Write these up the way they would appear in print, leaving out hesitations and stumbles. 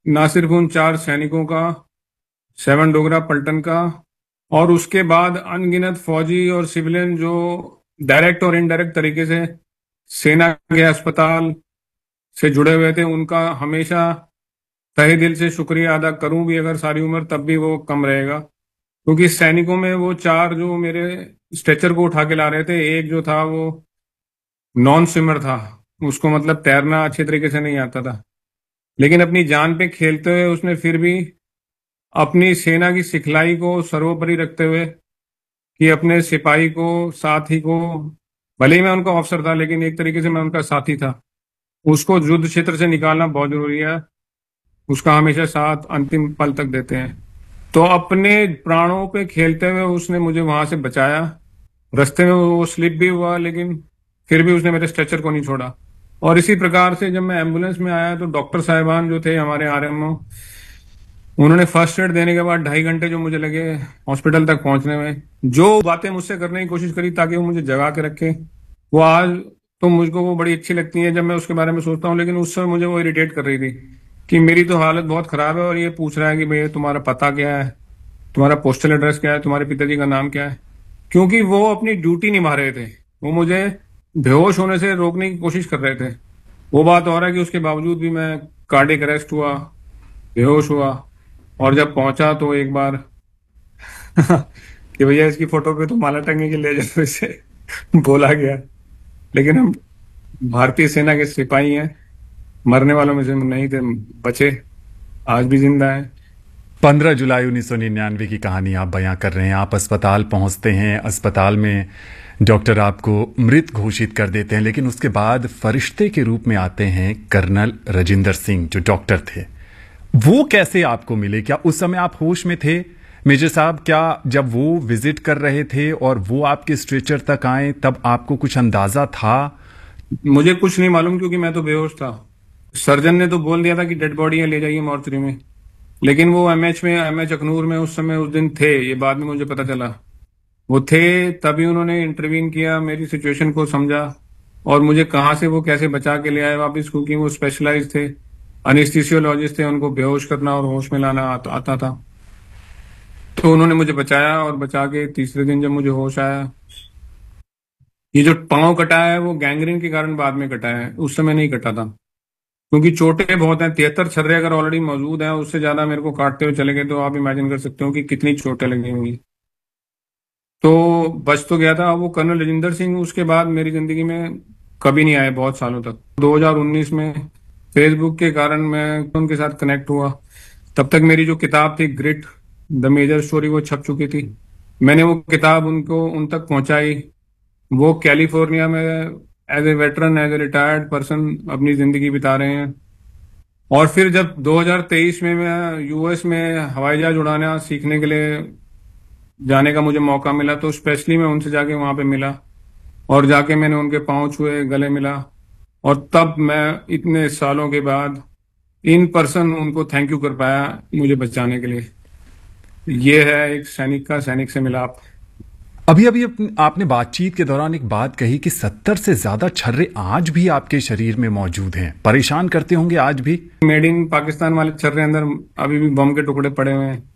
ना सिर्फ उन 4 सैनिकों का, 7 डोगरा पलटन का, और उसके बाद अनगिनत फौजी और सिविलियन जो डायरेक्ट और इनडायरेक्ट तरीके से सेना के अस्पताल से जुड़े हुए थे, उनका हमेशा तहे दिल से शुक्रिया अदा करूं भी अगर सारी उम्र, तब भी वो कम रहेगा। क्योंकि सैनिकों में वो 4 जो मेरे स्ट्रेचर को उठा के ला रहे थे, एक जो था वो नॉन स्विमर था, उसको मतलब तैरना अच्छे तरीके से नहीं आता था, लेकिन अपनी जान पे खेलते हुए उसने फिर भी अपनी सेना की सिखलाई को सर्वोपरि रखते हुए कि अपने सिपाही को, साथी को, भले ही मैं उनका अफसर था लेकिन एक तरीके से मैं उनका साथी था, उसको युद्ध क्षेत्र से निकालना बहुत जरूरी है। उसका हमेशा साथ अंतिम पल तक देते हैं। तो अपने प्राणों पे खेलते हुए उसने मुझे वहां से बचाया। रास्ते में वो स्लिप भी हुआ, लेकिन फिर भी उसने मेरे स्ट्रेचर को नहीं छोड़ा। और इसी प्रकार से जब मैं एम्बुलेंस में आया तो डॉक्टर साहिबान जो थे हमारे आरएमओ, उन्होंने फर्स्ट एड देने के बाद 2.5 घंटे जो मुझे लगे हॉस्पिटल तक पहुंचने में, जो बातें मुझसे करने की कोशिश करी ताकि वो मुझे जगा के रखे, वो आज तो मुझको वो बड़ी अच्छी लगती है जब मैं उसके बारे में सोचता हूँ, लेकिन उस समय मुझे वो इरिटेट कर रही थी कि मेरी तो हालत बहुत खराब है और ये पूछ रहा है कि भैया तुम्हारा पता क्या है, तुम्हारा पोस्टल एड्रेस क्या है, तुम्हारे पिताजी का नाम क्या है। क्योंकि वो अपनी ड्यूटी निभा रहे थे, वो मुझे बेहोश होने से रोकने की कोशिश कर रहे थे। वो बात और है कि उसके बावजूद भी मैं कार्डियक अरेस्ट हुआ, बेहोश हुआ, और जब पहुंचा तो एक बार कि भैया इसकी फोटो पे तो माला टंगे के ले जाओ इसे बोला गया। लेकिन हम भारतीय सेना के सिपाही हैं, मरने वालों में से नहीं थे, बचे, आज भी जिंदा है। 15 जुलाई 1999 की कहानी आप बयां कर रहे हैं। आप अस्पताल पहुंचते हैं, अस्पताल में डॉक्टर आपको मृत घोषित कर देते हैं, लेकिन उसके बाद फरिश्ते के रूप में आते हैं कर्नल राजिंदर सिंह जो डॉक्टर थे। वो कैसे आपको मिले? क्या उस समय आप होश में थे मेजर साहब? क्या जब वो विजिट कर रहे थे और वो आपके स्ट्रेचर तक आए तब आपको कुछ अंदाजा था? मुझे कुछ नहीं मालूम क्योंकि मैं तो बेहोश था। सर्जन ने तो बोल दिया था कि डेड बॉडी है, ले जाइए मॉर्चरी में, लेकिन वो एमएच अखनूर में उस समय उस दिन थे, ये बाद में मुझे पता चला। वो थे, तभी उन्होंने इंटरवीन किया, मेरी सिचुएशन को समझा और मुझे कहाँ से वो कैसे बचा के ले आए वापस, क्योंकि वो स्पेशलाइज थे, अनिस्थिसियोलॉजिस्ट थे, उनको बेहोश करना और होश में लाना आता था। तो उन्होंने मुझे बचाया और बचा के तीसरे दिन जब मुझे होश आया, ये जो पाँव कटा है वो गैंग्रीन के कारण बाद में कटा है, उस समय नहीं कटा था। क्योंकि चोटें बहुत हैं, 73 छर्रे अगर ऑलरेडी मौजूद हैं, उससे ज्यादा मेरे को काटते हुए चले गए, तो आप इमेजिन कर सकते हो कि कितनी चोटें लगी होंगी। तो बच तो गया था। वो कर्नल राजिंदर सिंह उसके बाद मेरी जिंदगी में कभी नहीं आए बहुत सालों तक। 2019 में फेसबुक के कारण मैं उनके साथ कनेक्ट हुआ। तब तक मेरी जो किताब थी ग्रिट द मेजर स्टोरी, वो छप चुकी थी। मैंने वो किताब उनको उन तक पहुंचाई। वो कैलिफोर्निया में as a veteran, as a retired person अपनी जिंदगी बिता रहे हैं। और फिर जब 2023 में मैं यूएस में हवाई जहाज उड़ाना सीखने के लिए जाने का मुझे मौका मिला, तो स्पेशली मैं उनसे जाके वहां पे मिला और जाके मैंने उनके पांव छुए, गले मिला, और तब मैं इतने सालों के बाद इन पर्सन उनको थैंक यू कर पाया मुझे बचाने के लिए। ये है एक सैनिक का सैनिक से मिलाप। अभी अभी आपने बातचीत के दौरान एक बात कही कि 70 से ज्यादा छर्रे आज भी आपके शरीर में मौजूद हैं, परेशान करते होंगे आज भी। मेड इन पाकिस्तान वाले छर्रे अंदर अभी भी बम के टुकड़े पड़े हुए हैं,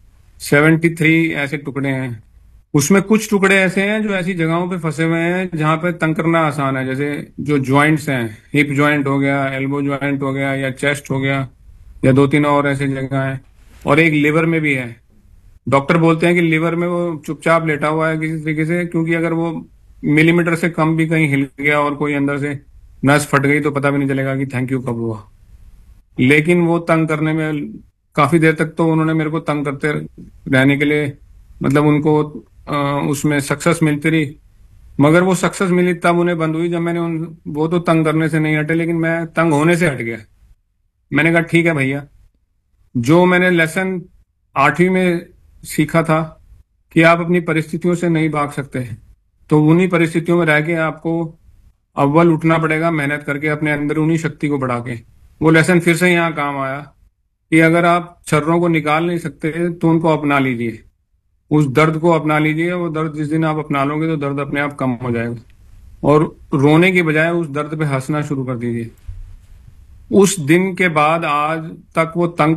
73 ऐसे टुकड़े हैं। उसमें कुछ टुकड़े ऐसे हैं जो ऐसी जगहों पे फंसे हुए हैं जहां पे तंग करना आसान है, जैसे जो ज्वाइंट्स हैं, हिप ज्वाइंट हो गया, एल्बो ज्वाइंट हो गया, या चेस्ट हो गया, या 2-3 और ऐसी जगह है। और एक लिवर में भी है। डॉक्टर बोलते हैं कि लिवर में वो चुपचाप लेटा हुआ है किसी तरीके से, क्योंकि अगर वो मिलीमीटर से कम भी कहीं हिल गया और कोई अंदर से नस फट गई तो पता भी नहीं चलेगा कि थैंक यू कब हुआ। लेकिन वो तंग करने में काफी देर तक तो उन्होंने मेरे को तंग करते रहने के लिए, मतलब उनको उसमें सक्सेस मिलती रही। मगर वो सक्सेस मिली तब उन्हें बंद हुई जब मैंने उन वो तो तंग करने से नहीं हटे, लेकिन मैं तंग होने से हट गया। मैंने कहा ठीक है भैया, जो मैंने लेसन 8वीं में सीखा था कि आप अपनी परिस्थितियों से नहीं भाग सकते, तो उन्हीं परिस्थितियों में रह के आपको अव्वल उठना पड़ेगा, मेहनत करके अपने अंदरूनी शक्ति को बढ़ा के। वो लेसन फिर से यहाँ काम आया कि अगर आप छर्रों को निकाल नहीं सकते तो उनको अपना लीजिए, उस दर्द को अपना लीजिए। वो दर्द जिस दिन आप अपना लोगे तो दर्द अपने आप कम हो जाएगा, और रोने की बजाय उस दर्द पे हंसना शुरू कर दीजिए। उस दिन के बाद आज तक वो तंग